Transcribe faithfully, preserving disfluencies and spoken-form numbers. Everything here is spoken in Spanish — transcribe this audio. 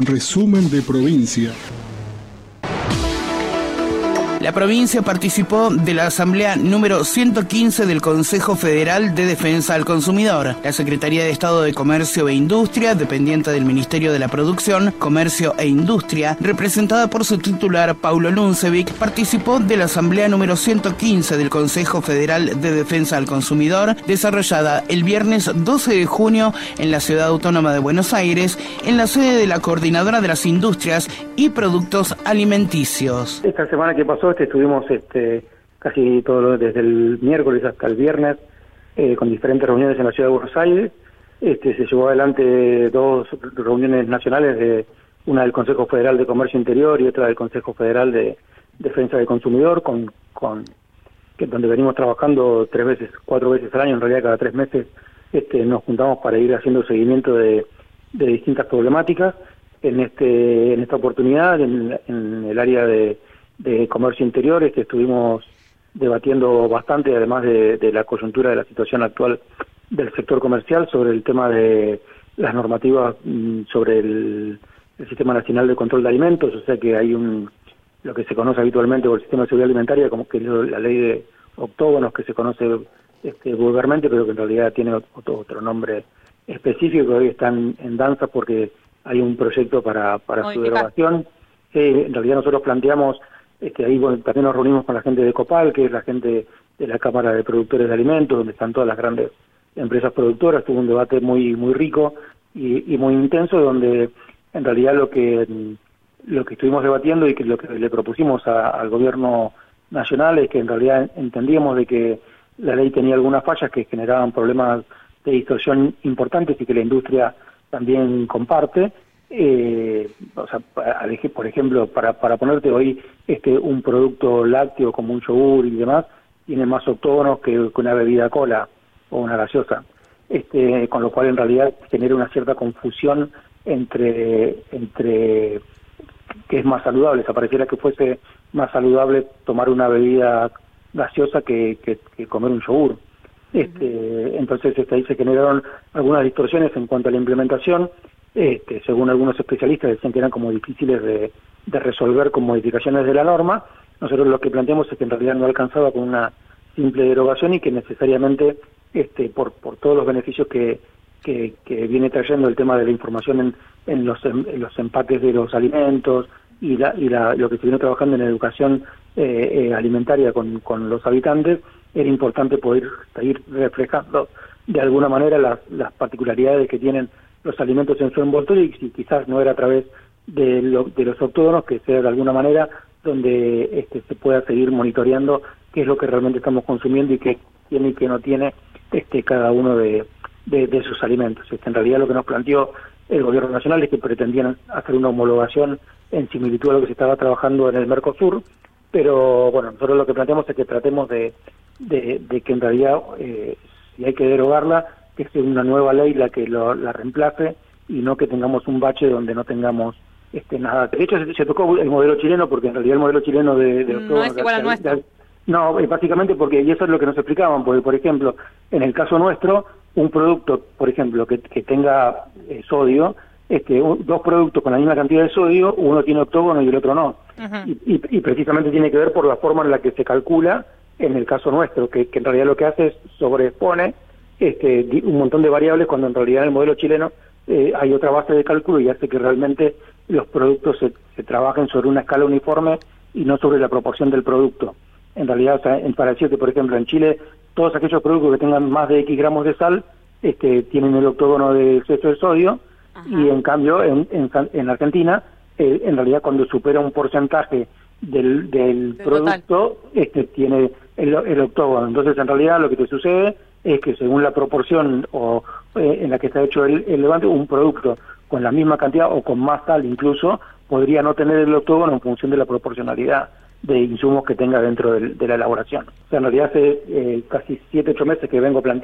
Resumen de provincia. La provincia participó de la asamblea número ciento quince del Consejo Federal de Defensa al Consumidor. La Secretaría de Estado de Comercio e Industria, dependiente del Ministerio de la Producción, Comercio e Industria, representada por su titular Paulo Luncevic, participó de la asamblea número ciento quince del Consejo Federal de Defensa al Consumidor, desarrollada el viernes doce de junio en la Ciudad Autónoma de Buenos Aires, en la sede de la Coordinadora de las Industrias y Productos Alimenticios. Esta semana que pasó este, estuvimos este, casi todo desde el miércoles hasta el viernes eh, con diferentes reuniones en la Ciudad de Buenos Aires. Este, se llevó adelante dos reuniones nacionales, de una del Consejo Federal de Comercio Interior y otra del Consejo Federal de Defensa del Consumidor, con, con que, donde venimos trabajando tres veces, cuatro veces al año, en realidad cada tres meses este, nos juntamos para ir haciendo seguimiento de, de distintas problemáticas. En este en esta oportunidad, en, en el área de, de comercio interior, este, estuvimos debatiendo bastante, además de, de la coyuntura de la situación actual del sector comercial, sobre el tema de las normativas mmm, sobre el, el Sistema Nacional de Control de Alimentos, o sea que hay un lo que se conoce habitualmente por el Sistema de Seguridad Alimentaria, como que es la ley de octógonos, que se conoce este, vulgarmente, pero que en realidad tiene otro, otro nombre específico, que hoy están en danza porque hay un proyecto para, para su derogación. Eh, en realidad nosotros planteamos, este, ahí bueno, también nos reunimos con la gente de COPAL, que es la gente de la Cámara de Productores de Alimentos, donde están todas las grandes empresas productoras. Tuvo un debate muy muy rico y, y muy intenso, donde en realidad lo que lo que estuvimos debatiendo y que lo que le propusimos a, al gobierno nacional es que en realidad entendíamos de que la ley tenía algunas fallas que generaban problemas de distorsión importantes y que la industria también comparte. Eh, o sea, por ejemplo, para para ponerte hoy este un producto lácteo como un yogur y demás tiene más octógonos que, que una bebida cola o una gaseosa, este con lo cual en realidad genera una cierta confusión entre entre que es más saludable. O sea, pareciera que fuese más saludable tomar una bebida gaseosa que, que, que comer un yogur. Este, entonces este, ahí se generaron algunas distorsiones en cuanto a la implementación. Este, según algunos especialistas decían que eran como difíciles de, de resolver con modificaciones de la norma. Nosotros lo que planteamos es que en realidad no alcanzaba con una simple derogación y que necesariamente este, por, por todos los beneficios que, que, que viene trayendo el tema de la información en, en, los, en los empaques de los alimentos y, la, y la, lo que se viene trabajando en educación eh, eh, alimentaria con, con los habitantes, era importante poder ir reflejando de alguna manera las, las particularidades que tienen los alimentos en su envoltorio, y si quizás no era a través de, lo, de los octógonos, que sea de alguna manera donde este, se pueda seguir monitoreando qué es lo que realmente estamos consumiendo y qué tiene y qué no tiene este, cada uno de, de, de sus alimentos. Este, en realidad lo que nos planteó el gobierno nacional es que pretendían hacer una homologación en similitud a lo que se estaba trabajando en el Mercosur, pero bueno, nosotros lo que planteamos es que tratemos de, de, de que en realidad, eh, si hay que derogarla, que sea una nueva ley la que lo, la reemplace y no que tengamos un bache donde no tengamos este nada. De hecho, se, se tocó el modelo chileno, porque en realidad el modelo chileno de... de no es igual al nuestro. No, básicamente porque, y eso es lo que nos explicaban, porque por ejemplo, en el caso nuestro, un producto, por ejemplo, que, que tenga eh, sodio, este, un, dos productos con la misma cantidad de sodio, uno tiene octógono y el otro no. Uh-huh. y, y, y precisamente tiene que ver por la forma en la que se calcula, en el caso nuestro, que, que en realidad lo que hace es sobreexpone este, un montón de variables, cuando en realidad en el modelo chileno eh, hay otra base de cálculo y hace que realmente los productos se, se trabajen sobre una escala uniforme y no sobre la proporción del producto. En realidad, o sea, en, para decirte, por ejemplo, en Chile, todos aquellos productos que tengan más de X gramos de sal este, tienen el octógono de exceso de sodio. Ajá. Y en cambio, en, en, en Argentina, eh, en realidad cuando supera un porcentaje del, del producto, este, tiene el, el octógono. Entonces, en realidad, lo que te sucede es que según la proporción o eh, en la que está hecho el, el levante, un producto con la misma cantidad o con más sal incluso, podría no tener el octógono en función de la proporcionalidad de insumos que tenga dentro de, de la elaboración. O sea, en realidad hace eh, casi siete, ocho meses que vengo planteando